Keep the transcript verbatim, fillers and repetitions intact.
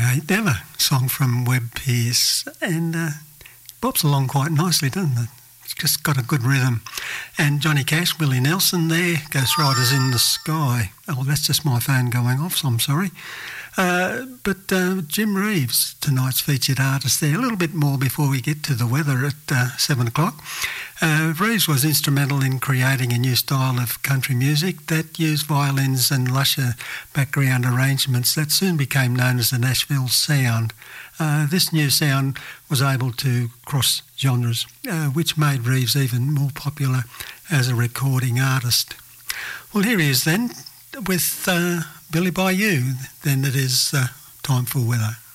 Ain't Never, song from Webb Pierce, and uh, bops along quite nicely, doesn't it? It's just got a good rhythm. And Johnny Cash, Willie Nelson there, Ghost Riders in the Sky. Oh, that's just my phone going off, so I'm sorry. Uh, but uh, Jim Reeves, tonight's featured artist there. A little bit more before we get to the weather at uh, seven o'clock. Uh, Reeves was instrumental in creating a new style of country music that used violins and lusher background arrangements that soon became known as the Nashville Sound. Uh, this new sound was able to cross genres, uh, which made Reeves even more popular as a recording artist. Well, here he is then with uh, Billy Bayou. Then it is uh, time for weather.